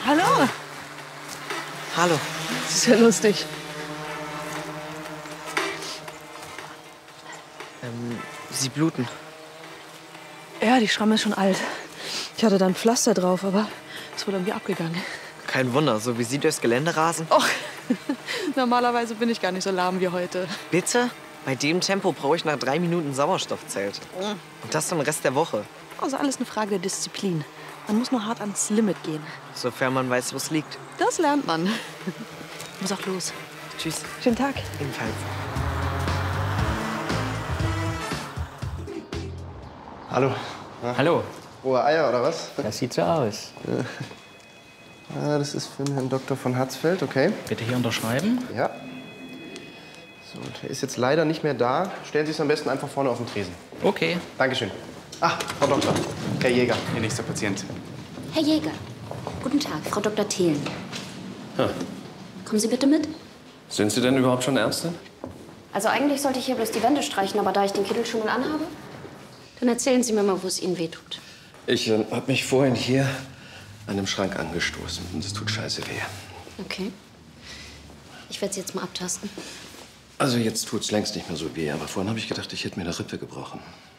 Hallo. Hallo. Das ist ja lustig. Sie bluten. Ja, die Schramme ist schon alt. Ich hatte da ein Pflaster drauf, aber es wurde irgendwie abgegangen. Kein Wunder, so wie Sie durchs Gelände rasen. Och, normalerweise bin ich gar nicht so lahm wie heute. Bitte? Bei dem Tempo brauche ich nach 3 Minuten Sauerstoffzelt. Und das den Rest der Woche. Also alles eine Frage der Disziplin. Man muss nur hart ans Limit gehen. Sofern man weiß, wo es liegt. Das lernt man. Muss auch los. Tschüss. Schönen Tag. Ebenfalls. Hallo. Hallo. Rohe Eier, oder was? Das sieht so aus. Ah, das ist für den Herrn Dr. von Hatzfeld, okay? Bitte hier unterschreiben. Ja. So, und er ist jetzt leider nicht mehr da. Stellen Sie es am besten einfach vorne auf den Tresen. Okay. Dankeschön. Ach, Frau Doktor. Herr Jäger. Ihr nächster Patient. Herr Jäger, guten Tag, Frau Dr. Thelen. Ja. Kommen Sie bitte mit. Sind Sie denn überhaupt schon Ärztin? Also eigentlich sollte ich hier bloß die Wände streichen, aber da ich den Kittel schon mal anhabe, dann erzählen Sie mir mal, wo es Ihnen wehtut. Ich habe mich vorhin hier an dem Schrank angestoßen und es tut scheiße weh. Okay. Ich werde Sie jetzt mal abtasten. Also jetzt tut's längst nicht mehr so weh, aber vorhin habe ich gedacht, ich hätte mir eine Rippe gebrochen.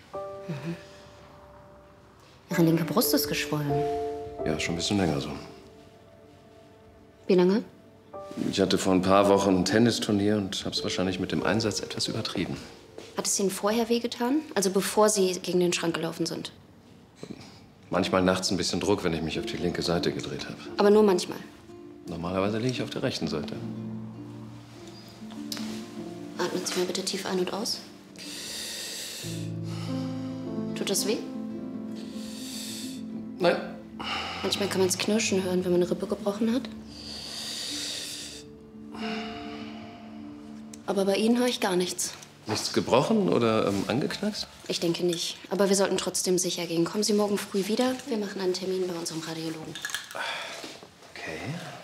Ihre linke Brust ist geschwollen. Ja, schon ein bisschen länger so. Wie lange? Ich hatte vor ein paar Wochen ein Tennisturnier und habe es wahrscheinlich mit dem Einsatz etwas übertrieben. Hat es Ihnen vorher wehgetan? Also bevor Sie gegen den Schrank gelaufen sind? Manchmal nachts ein bisschen Druck, wenn ich mich auf die linke Seite gedreht habe. Aber nur manchmal. Normalerweise liege ich auf der rechten Seite. Atmen Sie mal bitte tief ein und aus. Tut das weh? Nein. Manchmal kann man es knirschen hören, wenn man eine Rippe gebrochen hat. Aber bei Ihnen höre ich gar nichts. Nichts gebrochen oder angeknackst? Ich denke nicht. Aber wir sollten trotzdem sicher gehen. Kommen Sie morgen früh wieder. Wir machen einen Termin bei unserem Radiologen. Okay.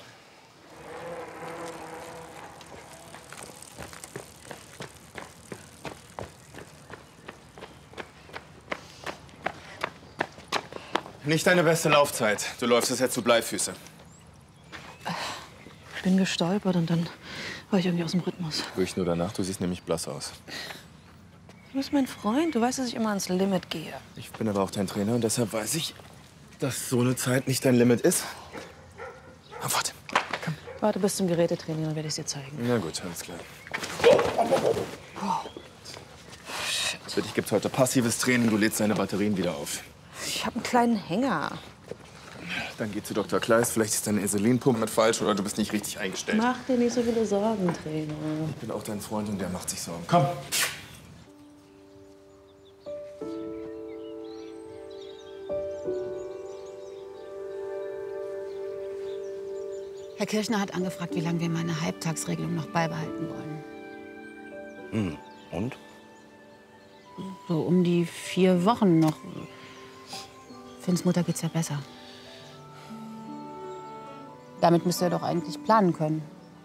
Nicht deine beste Laufzeit. Du läufst jetzt zu Bleifüße. Ich bin gestolpert und dann war ich irgendwie aus dem Rhythmus. Ruhig nur danach, du siehst nämlich blass aus. Du bist mein Freund. Du weißt, dass ich immer ans Limit gehe. Ich bin aber auch dein Trainer und deshalb weiß ich, dass so eine Zeit nicht dein Limit ist. Na, warte. Komm. Warte bis zum Gerätetraining, dann werde ich es dir zeigen. Na gut, alles klar. Für dich gibt's heute passives Training. Du lädst deine Batterien wieder auf. Ich habe einen kleinen Hänger. Dann geh zu Dr. Kleist. Vielleicht ist deine Insulinpumpe mit falsch oder du bist nicht richtig eingestellt. Mach dir nicht so viele Sorgen, Trainer. Ich bin auch dein Freund und der macht sich Sorgen. Komm. Herr Kirchner hat angefragt, wie lange wir meine Halbtagsregelung noch beibehalten wollen. Und? So um die 4 Wochen noch. Finns Mutter geht's ja besser. Damit müsst ihr doch eigentlich planen können.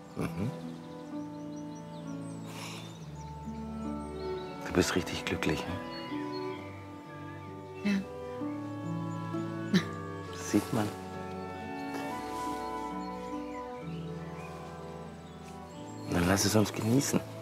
Du bist richtig glücklich, ne? Ja. Das sieht man. Dann lass es uns genießen.